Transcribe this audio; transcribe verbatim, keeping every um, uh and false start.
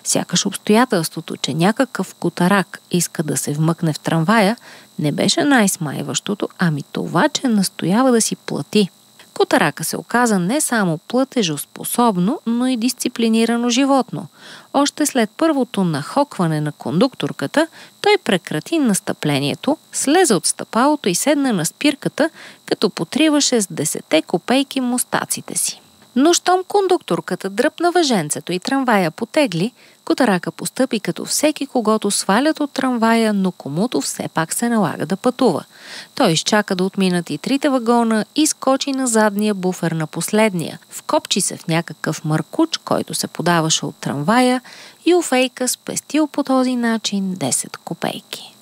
Сякаш обстоятелството, че някакъв котарак иска да се вмъкне в трамвая, не беше най-смайващото, ами това, че настоява да си плати. Котарака се оказа не само платежоспособно, но и дисциплинирано животно. Още след първото нахокване на кондукторката, той прекрати настъплението, слезе от стъпалото и седна на спирката, като потриваше с десете копейки мустаците си. Но щом кондукторката дръпна въженцето и трамвая потегли, котарака постъпи като всеки, когото свалят от трамвая, но комуто все пак се налага да пътува. Той изчака да отминат и трите вагона и скочи на задния буфер на последния, вкопчи се в някакъв мъркуч, който се подаваше от трамвая, и Офейка спестил по този начин десет копейки.